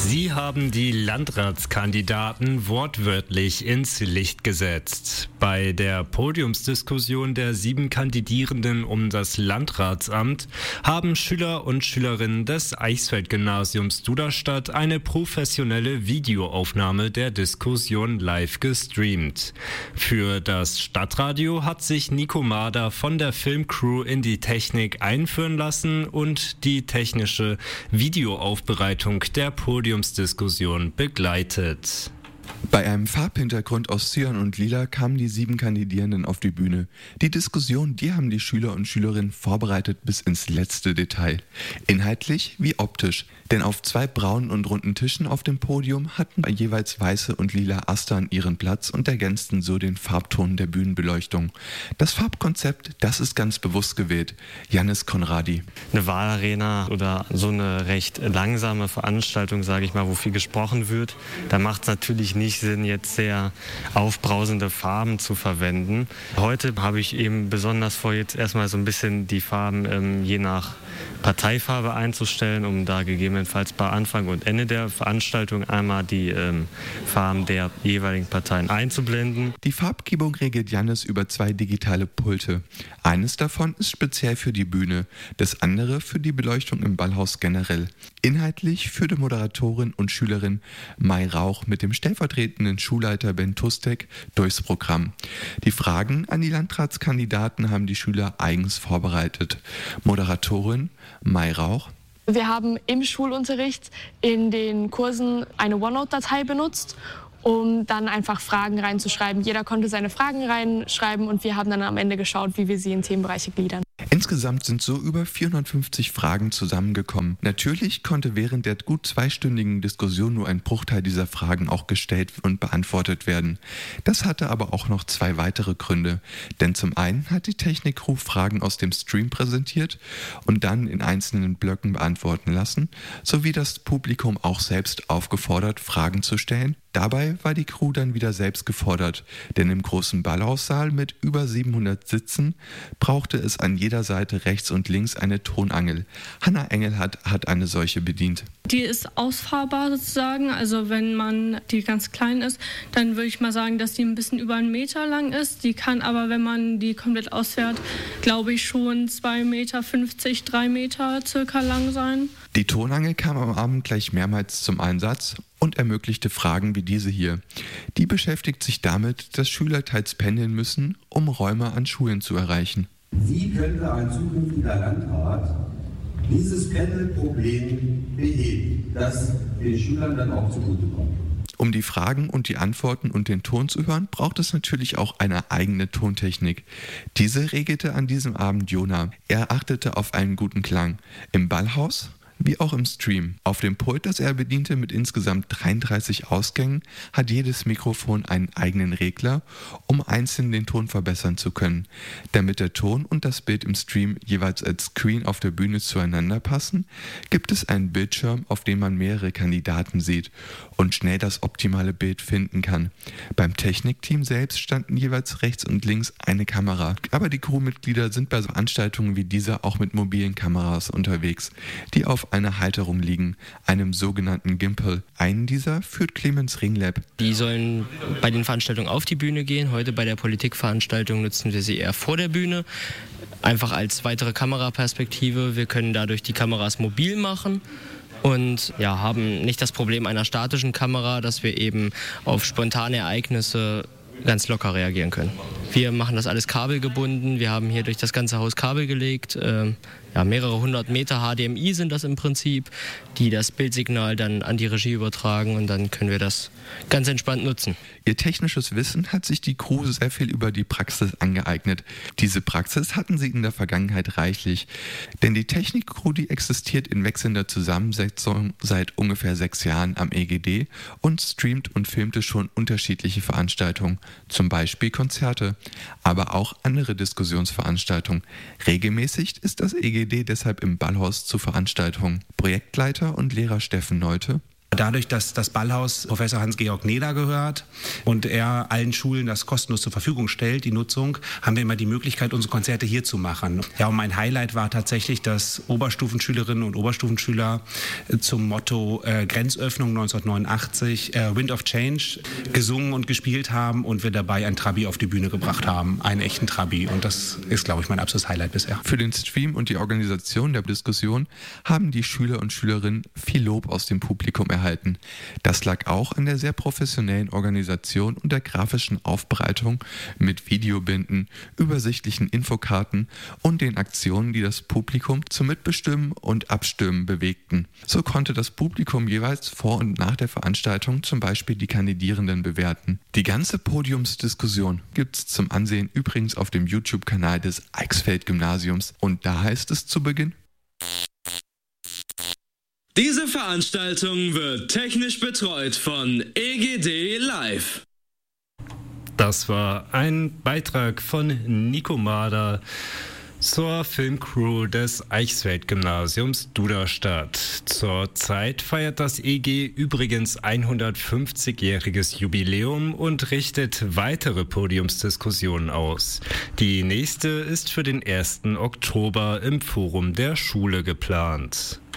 Sie haben die Landratskandidaten wortwörtlich ins Licht gesetzt. Bei der Podiumsdiskussion der 7 Kandidierenden um das Landratsamt haben Schüler und Schülerinnen des Eichsfeld-Gymnasiums Duderstadt eine professionelle Videoaufnahme der Diskussion live gestreamt. Für das Stadtradio hat sich Nico Mader von der Filmcrew in die Technik einführen lassen und die technische Videoaufbereitung der Podiumsdiskussion begleitet. Bei einem Farbhintergrund aus Cyan und Lila kamen die 7 Kandidierenden auf die Bühne. Die Diskussion, die haben die Schüler und Schülerinnen vorbereitet bis ins letzte Detail. Inhaltlich wie optisch. Denn auf 2 braunen und runden Tischen auf dem Podium hatten jeweils weiße und lila Astern ihren Platz und ergänzten so den Farbton der Bühnenbeleuchtung. Das Farbkonzept, das ist ganz bewusst gewählt. Jannis Konradi. Eine Wahlarena oder so eine recht langsame Veranstaltung, sage ich mal, wo viel gesprochen wird, da macht es natürlich nicht Sinn, jetzt sehr aufbrausende Farben zu verwenden. Heute habe ich eben besonders vor, jetzt erstmal so ein bisschen die Farben je nach Parteifarbe einzustellen, um da gegebenenfalls bei Anfang und Ende der Veranstaltung einmal die Farben der jeweiligen Parteien einzublenden. Die Farbgebung regelt Jannis über 2 digitale Pulte. Eines davon ist speziell für die Bühne, das andere für die Beleuchtung im Ballhaus generell. Inhaltlich führte Moderatorin und Schülerin Mai Rauch mit dem stellvertretenden Schulleiter Ben Tustek durchs Programm. Die Fragen an die Landratskandidaten haben die Schüler eigens vorbereitet. Moderatorin Mai Rauch. Wir haben im Schulunterricht in den Kursen eine OneNote-Datei benutzt, um dann einfach Fragen reinzuschreiben. Jeder konnte seine Fragen reinschreiben und wir haben dann am Ende geschaut, wie wir sie in Themenbereiche gliedern. Insgesamt sind so über 450 Fragen zusammengekommen. Natürlich konnte während der gut 2-stündigen Diskussion nur ein Bruchteil dieser Fragen auch gestellt und beantwortet werden. Das hatte aber auch noch 2 weitere Gründe. Denn zum einen hat die Technik-Crew Fragen aus dem Stream präsentiert und dann in einzelnen Blöcken beantworten lassen, sowie das Publikum auch selbst aufgefordert, Fragen zu stellen. Dabei war die Crew dann wieder selbst gefordert, denn im großen Ballhaussaal mit über 700 Sitzen brauchte es an jeder Seite rechts und links eine Tonangel. Hanna Engelhardt hat eine solche bedient. Die ist ausfahrbar sozusagen, also wenn man die ganz klein ist, dann würde ich mal sagen, dass die ein bisschen über 1 Meter lang ist. Die kann aber, wenn man die komplett ausfährt, glaube ich schon 2,50 Meter, 3 Meter circa lang sein. Die Tonangel kam am Abend gleich mehrmals zum Einsatz und ermöglichte Fragen wie diese hier. Die beschäftigt sich damit, dass Schüler teils pendeln müssen, um Räume an Schulen zu erreichen. Wie könnte ein zukünftiger Landrat dieses Pendelproblem beheben, das den Schülern dann auch zugutekommt? Um die Fragen und die Antworten und den Ton zu hören, braucht es natürlich auch eine eigene Tontechnik. Diese regelte an diesem Abend Jona. Er achtete auf einen guten Klang. Im Ballhaus wie auch im Stream. Auf dem Pult, das er bediente mit insgesamt 33 Ausgängen, hat jedes Mikrofon einen eigenen Regler, um einzeln den Ton verbessern zu können. Damit der Ton und das Bild im Stream jeweils als Screen auf der Bühne zueinander passen, gibt es einen Bildschirm, auf dem man mehrere Kandidaten sieht und schnell das optimale Bild finden kann. Beim Technikteam selbst standen jeweils rechts und links eine Kamera. Aber die Crewmitglieder sind bei Veranstaltungen wie dieser auch mit mobilen Kameras unterwegs, die auf einer Halterung liegen, einem sogenannten Gimbal. Einen dieser führt Clemens Ringlab. Die sollen bei den Veranstaltungen auf die Bühne gehen. Heute bei der Politikveranstaltung nutzen wir sie eher vor der Bühne, einfach als weitere Kameraperspektive. Wir können dadurch die Kameras mobil machen und haben nicht das Problem einer statischen Kamera, dass wir eben auf spontane Ereignisse ganz locker reagieren können. Wir machen das alles kabelgebunden. Wir haben hier durch das ganze Haus Kabel gelegt. Mehrere 100 Meter HDMI sind das im Prinzip, die das Bildsignal dann an die Regie übertragen und dann können wir das ganz entspannt nutzen. Ihr technisches Wissen hat sich die Crew sehr viel über die Praxis angeeignet. Diese Praxis hatten sie in der Vergangenheit reichlich. Denn die Technik-Crew, die existiert in wechselnder Zusammensetzung seit ungefähr 6 Jahren am EGD und streamt und filmte schon unterschiedliche Veranstaltungen, zum Beispiel Konzerte, aber auch andere Diskussionsveranstaltungen. Regelmäßig ist das EGD deshalb im Ballhaus zu Veranstaltungen. Projektleiter und Lehrer Steffen Neute. Dadurch, dass das Ballhaus Professor Hans-Georg Nehler gehört und er allen Schulen das kostenlos zur Verfügung stellt, die Nutzung, haben wir immer die Möglichkeit, unsere Konzerte hier zu machen. Ja, und mein Highlight war tatsächlich, dass Oberstufenschülerinnen und Oberstufenschüler zum Motto Grenzöffnung 1989, Wind of Change gesungen und gespielt haben und wir dabei ein Trabi auf die Bühne gebracht haben, einen echten Trabi. Und das ist, glaube ich, mein absolutes Highlight bisher. Für den Stream und die Organisation der Diskussion haben die Schüler und Schülerinnen viel Lob aus dem Publikum erhalten. Das lag auch an der sehr professionellen Organisation und der grafischen Aufbereitung mit Videobinden, übersichtlichen Infokarten und den Aktionen, die das Publikum zum Mitbestimmen und Abstimmen bewegten. So konnte das Publikum jeweils vor und nach der Veranstaltung zum Beispiel die Kandidierenden bewerten. Die ganze Podiumsdiskussion gibt's zum Ansehen übrigens auf dem YouTube-Kanal des Eichsfeld-Gymnasiums und da heißt es zu Beginn: Diese Veranstaltung wird technisch betreut von EGD Live. Das war ein Beitrag von Nico Mader zur Filmcrew des Eichsfeld-Gymnasiums Duderstadt. Zurzeit feiert das EG übrigens 150-jähriges Jubiläum und richtet weitere Podiumsdiskussionen aus. Die nächste ist für den 1. Oktober im Forum der Schule geplant.